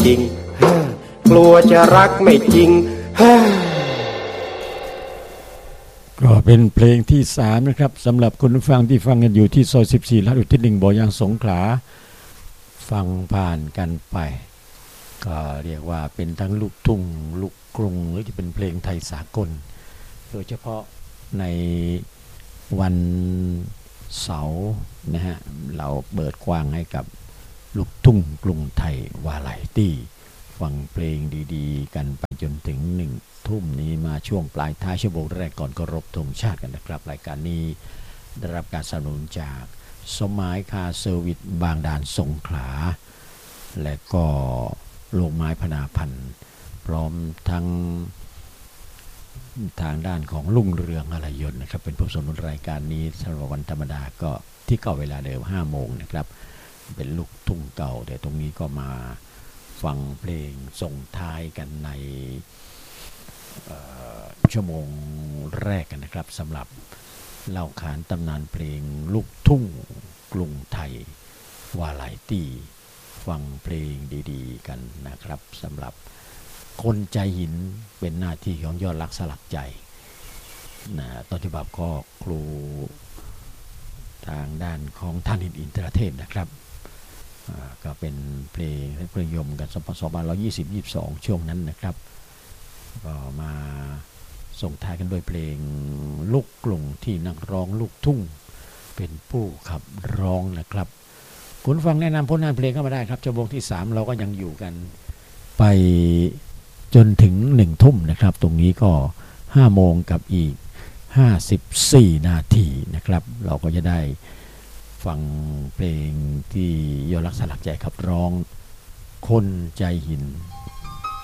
จริงกลัวจะรักไม่จริงก็เป็นเพลงที่3นะครับสำหรับคุณผู้ฟังที่ฟังกันอยู่ที่ซอย14ลาดอุทิศ1บ่อยางสงขลาฟังผ่านกันไปก็เรียกว่าเป็นทั้งลูกทุ่งลูกกรุงหรือจะเป็นเพลงไทยสากลโดยเฉพาะในวันเสาร์นะฮะเราเปิดกว้างให้กับลูกทุ่งกรุงไทยวาไรตี้ฟังเพลงดีๆกันไปจนถึง1 ทุ่มนี้มาช่วงปลายท้ายชั่วโมงแรกก่อนเคารพธงชาติกันนะครับรายการนี้ได้รับการสนับสนุนจากสมายคาร์เซอร์วิสบางด่านสงขลาและก็โรงไม้พนาพันธ์พร้อมทั้งทางด้านของลุ่งเรืองอะไรยนต์นะครับเป็นผู้สนับสนุนรายการนี้สำหรับวันธรรมดาก็ที่เก่าเวลาเดิม 5 โมงนะครับเป็นลูกทุ่งเก่าแต่ตรงนี้ก็มาฟังเพลงส่งท้ายกันในชั่วโมงแรกกันนะครับสำหรับเล่าขานตำนานเพลงลูกทุ่งกรุงไทยวาไรตี้ฟังเพลงดีๆกันนะครับสำหรับคนใจหินเป็นหน้าที่ของยอดรักสลักใจนะต้นฉบับก็ครูทางด้านของท่านอินทรเทพนะครับก็เป็นเพลงเพลงยมกัน2520-22ช่วงนั้นนะครับก็มาส่งท้ายกันด้วยเพลงลูกกรุงที่นักร้องลูกทุ่งเป็นผู้ขับร้องนะครับคุณฟังแนะนำผลงานเพลงเข้ามาได้ครับชั่วโมงที่3เราก็ยังอยู่กันไปจนถึง1 ทุ่มนะครับตรงนี้ก็5 โมงกับอีก54 นาทีนะครับเราก็จะได้ฟังเพลงที่ยอดรักสลักใจขับร้องคนใจหิน